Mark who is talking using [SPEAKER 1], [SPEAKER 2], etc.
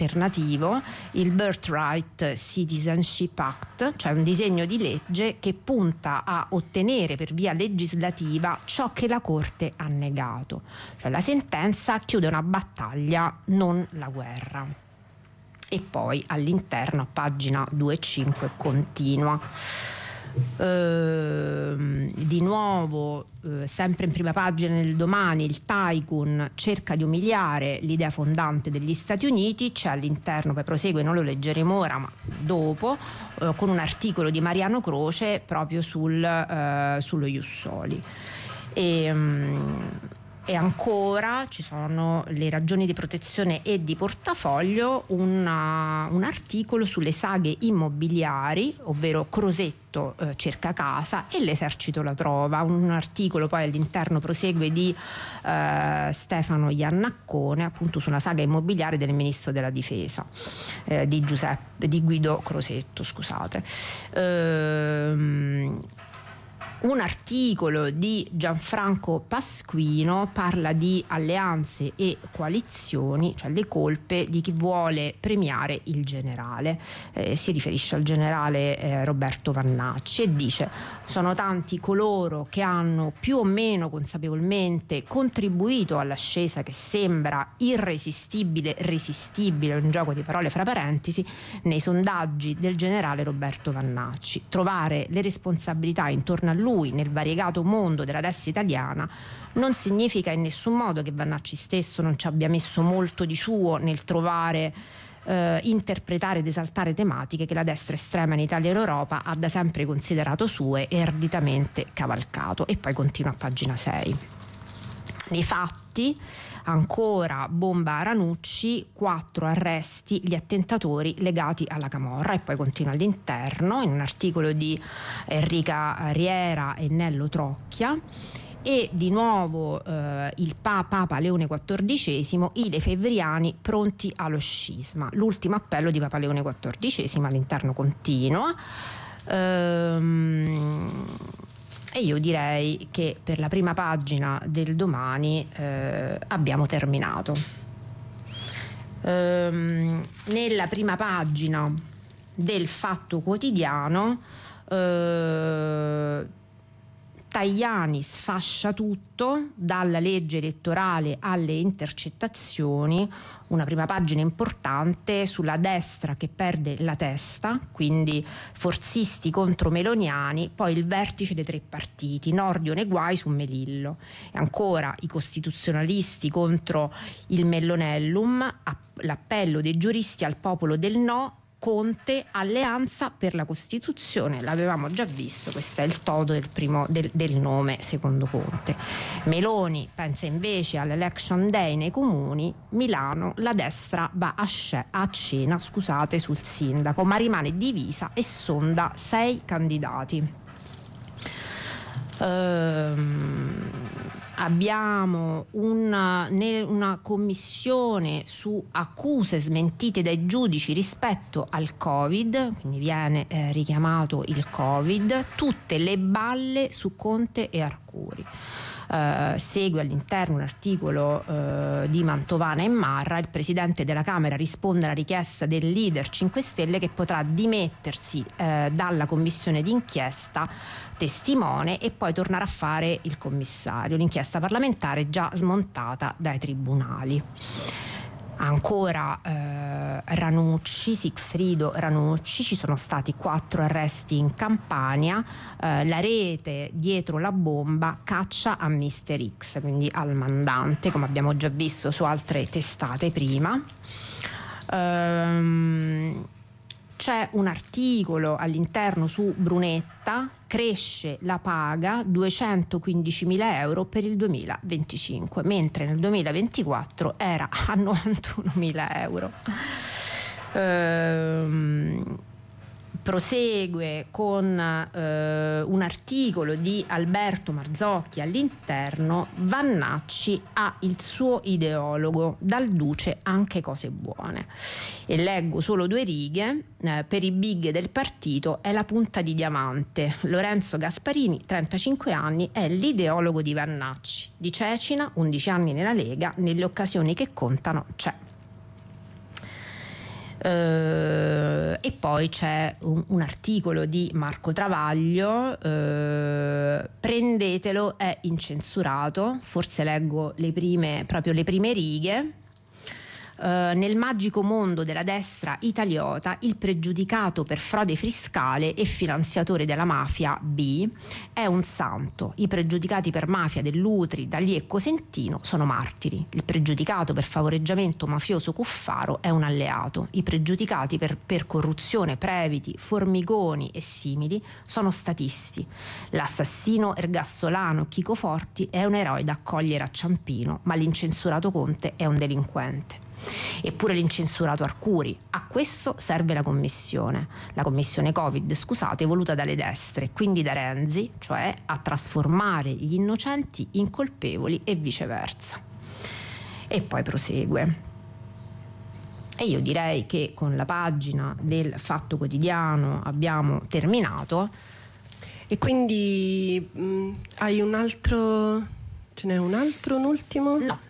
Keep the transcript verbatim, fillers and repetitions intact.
[SPEAKER 1] alternativo, il Birthright Citizenship Act, cioè un disegno di legge che punta a ottenere per via legislativa ciò che la Corte ha negato. Cioè la sentenza chiude una battaglia, non la guerra. E poi all'interno, a pagina due e cinque, continua. Uh, di nuovo uh, sempre in prima pagina del Domani, il tycoon cerca di umiliare l'idea fondante degli Stati Uniti. C'è all'interno, poi prosegue, non lo leggeremo ora ma dopo, uh, con un articolo di Mariano Croce proprio sul, uh, sullo Ius Soli. E, um, E ancora ci sono le ragioni di protezione e di portafoglio, una, un articolo sulle saghe immobiliari, ovvero Crosetto eh, cerca casa e l'esercito la trova. Un articolo poi all'interno prosegue di eh, Stefano Iannaccone, appunto sulla saga immobiliare del ministro della difesa eh, di Giuseppe, di Guido Crosetto, scusate. Ehm, Un articolo di Gianfranco Pasquino parla di alleanze e coalizioni, cioè le colpe di chi vuole premiare il generale. Eh, si riferisce al generale eh, Roberto Vannacci e dice: sono tanti coloro che hanno più o meno consapevolmente contribuito all'ascesa che sembra irresistibile, resistibile, un gioco di parole fra parentesi, nei sondaggi del generale Roberto Vannacci. Trovare le responsabilità intorno a lui nel variegato mondo della destra italiana non significa in nessun modo che Vannacci stesso non ci abbia messo molto di suo nel trovare, eh, interpretare ed esaltare tematiche che la destra estrema in Italia e in Europa ha da sempre considerato sue e arditamente cavalcato. E poi continua a pagina sei. Nei fatti, ancora bomba a Ranucci, quattro arresti gli attentatori legati alla camorra. E poi continua all'interno in un articolo di Enrica Riera e Nello Trocchia. E di nuovo eh, il pa- Papa Leone quattordicesimo, i lefebvriani pronti allo scisma. L'ultimo appello di Papa Leone quattordicesimo all'interno continua. Ehm... E io direi che per la prima pagina del Domani eh, abbiamo terminato. Ehm, nella prima pagina del Fatto Quotidiano eh, Tajani sfascia tutto, dalla legge elettorale alle intercettazioni, una prima pagina importante sulla destra che perde la testa, quindi forzisti contro meloniani, poi il vertice dei tre partiti, Nordio guai su Melillo, e ancora i costituzionalisti contro il Mellonellum, l'appello dei giuristi al popolo del no, Conte, alleanza per la Costituzione. L'avevamo già visto, questo è il toto del, primo, del, del nome secondo Conte. Meloni pensa invece all'election day nei comuni. Milano, la destra va a, sce- a cena scusate, sul sindaco, ma rimane divisa e sonda sei candidati. Ehm... Abbiamo una, una commissione su accuse smentite dai giudici rispetto al Covid, quindi viene eh, richiamato il Covid, tutte le balle su Conte e Arcuri. Uh, segue all'interno un articolo uh, di Mantovana e Marra. Il presidente della Camera risponde alla richiesta del leader cinque Stelle che potrà dimettersi uh, dalla commissione d'inchiesta testimone e poi tornare a fare il commissario. L'inchiesta parlamentare già smontata dai tribunali. Ancora eh, Ranucci, Sigfrido Ranucci, ci sono stati quattro arresti in Campania, eh, la rete dietro la bomba caccia a mister X, quindi al mandante, come abbiamo già visto su altre testate prima. Ehm, c'è un articolo all'interno su Brunetta, cresce la paga, duecentoquindicimila euro per il duemilaventicinque, mentre nel duemilaventiquattro era a novantunomila euro. Ehm, prosegue con eh, un articolo di Alberto Marzocchi all'interno. Vannacci ha il suo ideologo, dal Duce anche cose buone. E leggo solo due righe. Eh, per i big del partito è la punta di diamante. Lorenzo Gasparini, trentacinque anni, è l'ideologo di Vannacci. Di Cecina, undici anni nella Lega, nelle occasioni che contano c'è. Eh, e poi c'è un, un articolo di Marco Travaglio, eh, prendetelo, è incensurato, forse leggo le prime, proprio le prime righe. Uh, nel magico mondo della destra italiota, il pregiudicato per frode fiscale e finanziatore della mafia B è un santo. I pregiudicati per mafia dell'Utri, D'Alì e Cosentino sono martiri. Il pregiudicato per favoreggiamento mafioso Cuffaro è un alleato. I pregiudicati per, per corruzione Previti, Formigoni e simili sono statisti. L'assassino ergassolano Chico Forti è un eroe da accogliere a Ciampino, ma l'incensurato Conte è un delinquente. Eppure l'incensurato Arcuri. A questo serve la commissione, la commissione Covid, scusate, voluta dalle destre, quindi da Renzi, cioè a trasformare gli innocenti in colpevoli e viceversa. E poi prosegue. E io direi che con la pagina del Fatto Quotidiano abbiamo terminato.
[SPEAKER 2] E quindi mh, hai un altro... ce n'è un altro, un ultimo?
[SPEAKER 1] No,